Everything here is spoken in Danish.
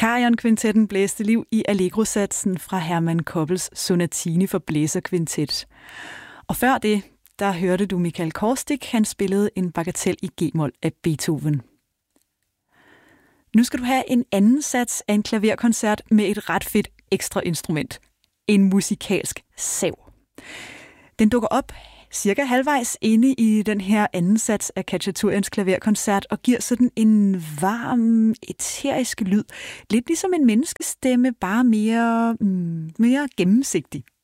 Karajan-kvintetten blæste liv i Allegro-satsen fra Hermann Koppels Sonatine for blæserkvintet. Og før det, der hørte du Michael Korstik, han spillede en bagatel i G-mol af Beethoven. Nu skal du have en anden sats af en klaverkoncert med et ret fedt ekstra instrument. En musikalsk sav. Den dukker op cirka halvvejs inde i den her anden sats af Khachaturians klaverkoncert og giver sådan en varm, eterisk lyd. Lidt ligesom en menneskestemme, bare mere gennemsigtig.